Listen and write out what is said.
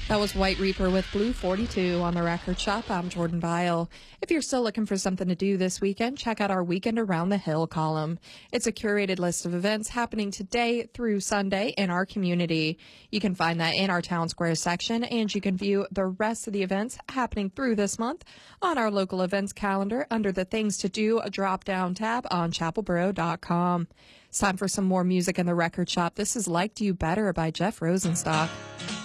That was White Reaper with Blue 42 on the Record Shop. I'm Jordan Bile. If you're still looking for something to do this weekend, check out our Weekend Around the Hill column. It's a curated list of events happening today through Sunday in our community. You can find that in our Town Square section, and you can view the rest of the events happening through this month on our local events calendar under the Things to Do drop-down tab on chapelboro.com. It's time for some more music in the Record Shop. This is Liked You Better by Jeff Rosenstock.